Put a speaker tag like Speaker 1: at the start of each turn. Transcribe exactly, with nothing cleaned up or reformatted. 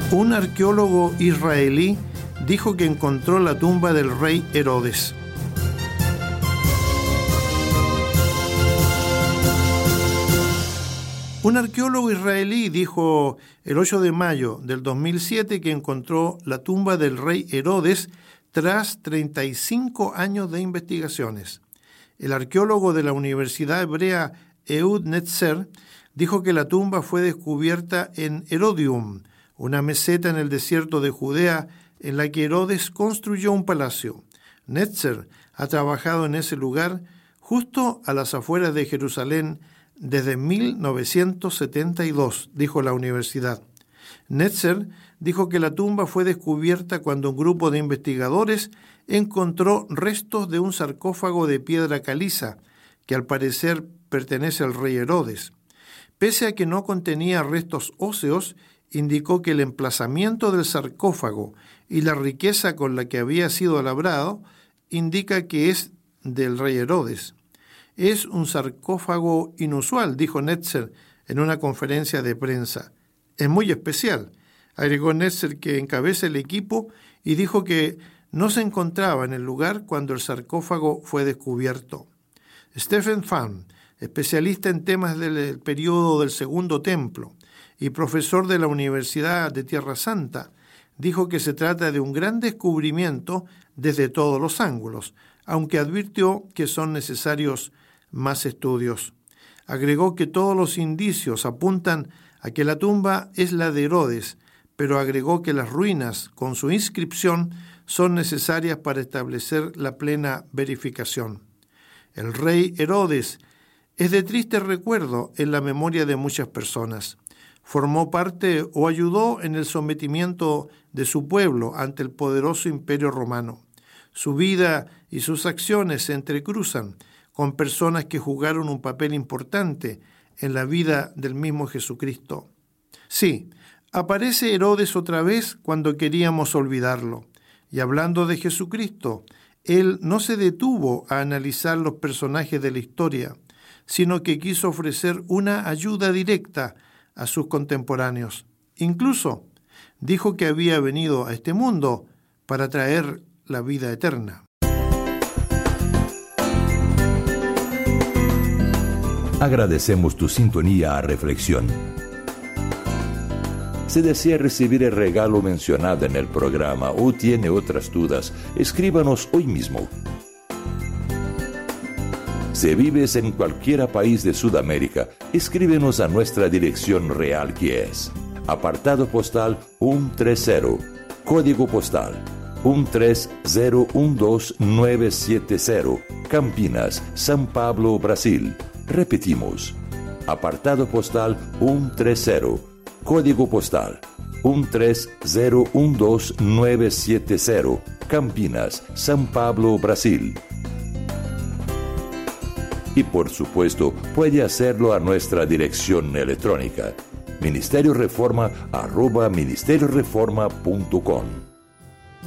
Speaker 1: Un arqueólogo israelí dijo que encontró la tumba del rey Herodes. Un arqueólogo israelí dijo el ocho de mayo del dos mil siete que encontró la tumba del rey Herodes tras treinta y cinco años de investigaciones. El arqueólogo de la Universidad Hebrea Ehud Netzer dijo que la tumba fue descubierta en Herodium, una meseta en el desierto de Judea en la que Herodes construyó un palacio. Netzer ha trabajado en ese lugar justo a las afueras de Jerusalén desde mil novecientos setenta y dos, dijo la universidad. Netzer dijo que la tumba fue descubierta cuando un grupo de investigadores encontró restos de un sarcófago de piedra caliza, que al parecer pertenece al rey Herodes. Pese a que no contenía restos óseos, indicó que el emplazamiento del sarcófago y la riqueza con la que había sido labrado indica que es del rey Herodes. Es un sarcófago inusual, dijo Netzer en una conferencia de prensa. Es muy especial, agregó Netzer, que encabeza el equipo, y dijo que no se encontraba en el lugar cuando el sarcófago fue descubierto. Stephen Pham, especialista en temas del periodo del Segundo Templo y profesor de la Universidad de Tierra Santa, dijo que se trata de un gran descubrimiento desde todos los ángulos, aunque advirtió que son necesarios más estudios. Agregó que todos los indicios apuntan a que la tumba es la de Herodes, pero agregó que las ruinas con su inscripción son necesarias para establecer la plena verificación. El rey Herodes es de triste recuerdo en la memoria de muchas personas. Formó parte o ayudó en el sometimiento de su pueblo ante el poderoso imperio romano. Su vida y sus acciones se entrecruzan con personas que jugaron un papel importante en la vida del mismo Jesucristo. Sí, aparece Herodes otra vez cuando queríamos olvidarlo. Y hablando de Jesucristo, él no se detuvo a analizar los personajes de la historia, sino que quiso ofrecer una ayuda directa a sus contemporáneos. Incluso dijo que había venido a este mundo para traer la vida eterna.
Speaker 2: Agradecemos tu sintonía a Reflexión. Si desea recibir el regalo mencionado en el programa o tiene otras dudas, escríbanos hoy mismo. Si vives en cualquier país de Sudamérica, escríbenos a nuestra dirección real, que es apartado postal ciento treinta, código postal uno tres cero uno dos nueve siete cero, Campinas, São Paulo, Brasil. Repetimos, apartado postal ciento treinta, código postal uno tres cero uno dos nueve siete cero, Campinas, São Paulo, Brasil. Y por supuesto, puede hacerlo a nuestra dirección electrónica, ministerio reforma arroba ministerio reforma punto com.